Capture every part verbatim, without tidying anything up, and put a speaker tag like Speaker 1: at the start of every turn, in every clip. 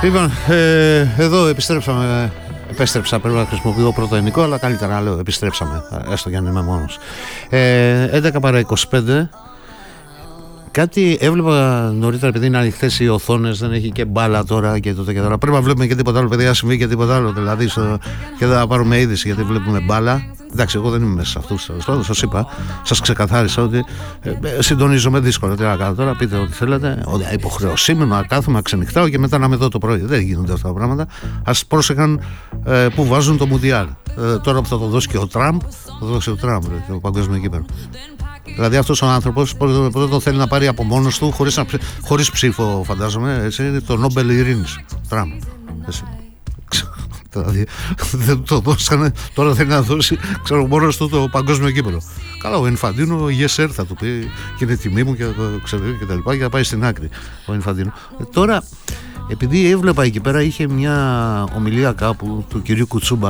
Speaker 1: Λοιπόν, ε, εδώ επιστρέψαμε. Επέστρεψα, πρέπει να χρησιμοποιώ πρώτο ελληνικό, αλλά καλύτερα να λέω επιστρέψαμε, έστω και αν είμαι μόνος. Ε, έντεκα παρά είκοσι πέντε. Κάτι έβλεπα νωρίτερα, επειδή είναι ανοιχτές οι οθόνες, δεν έχει και μπάλα τώρα και τότε και τώρα. Πρέπει να βλέπουμε και τίποτα άλλο, παιδιά, συμβεί και τίποτα άλλο. Δηλαδή, στο, και δεν θα πάρουμε είδηση γιατί βλέπουμε μπάλα. Εντάξει, εγώ δεν είμαι μέσα σε αυτούς. Σας είπα, σας ξεκαθάρισα ότι ε, συντονίζομαι δύσκολα. Τι να κάνω τώρα, πείτε ό,τι θέλετε. Υποχρεωσίμενο να κάθομαι, να ξενυχτάω και μετά να με δω το πρωί. Δεν γίνονται αυτά τα πράγματα. Ας πρόσεχαν ε, που βάζουν το Μουντιάλ. Ε, τώρα που θα το δώσει και ο Τραμπ, θα το δώσει ο Τραμπ και ο παγκόσμιο κύπελλο. Δηλαδή αυτός ο άνθρωπος ποτέ το θέλει να πάρει από μόνος του, χωρίς, να, χωρίς ψήφο, φαντάζομαι, έτσι, το Νόμπελ Ειρήνης, Τραμπ. Έτσι. Δηλαδή δεν το δώσανε, τώρα θέλει να δώσει, ξέρω, μόνος του το παγκόσμιο κύπελλο. Καλά, ο Ινφαντίνο, yes sir, θα του πει και είναι τιμή μου και, ξέρω, και τα λοιπά, και θα πάει στην άκρη ο Ινφαντίνο. Ε, τώρα, επειδή έβλεπα εκεί πέρα, είχε μια ομιλία κάπου του κυρίου Κουτσούμπα,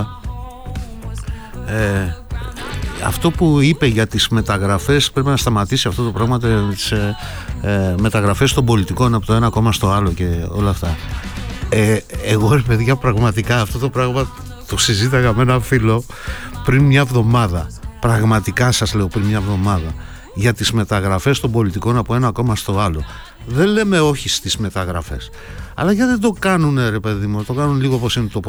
Speaker 1: ε, αυτό που είπε για τις μεταγραφές, πρέπει να σταματήσει αυτό το πράγμα, τις ε, ε, μεταγραφές των πολιτικών από το ένα κόμμα στο άλλο και όλα αυτά. Ε, εγώ, ρε παιδιά, πραγματικά αυτό το πράγμα το συζήταγα με έναν φίλο πριν μια εβδομάδα. Πραγματικά σας λέω, πριν μια εβδομάδα, για τις μεταγραφές των πολιτικών από ένα κόμμα στο άλλο. Δεν λέμε όχι στις μεταγραφές, αλλά γιατί δεν το κάνουν, ρε παιδί μου, το κάνουν λίγο όπως είναι το